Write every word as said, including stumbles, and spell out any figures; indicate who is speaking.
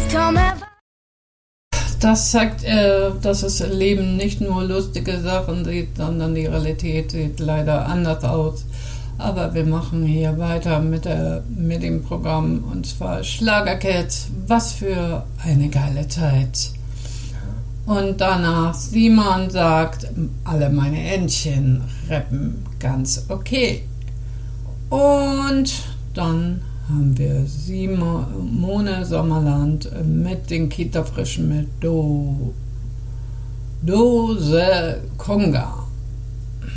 Speaker 1: Das zeigt, äh, dass das Leben nicht nur lustige Sachen sieht, sondern die Realität sieht leider anders aus. Aber wir machen hier weiter mit, der, mit dem Programm, und zwar Schlagercats. Was für eine geile Zeit. Und danach Simon sagt, alle meine Entchen rappen ganz okay. Und dann haben wir Simone Sommerland mit den Kita-Frischen mit Do Dose Conga.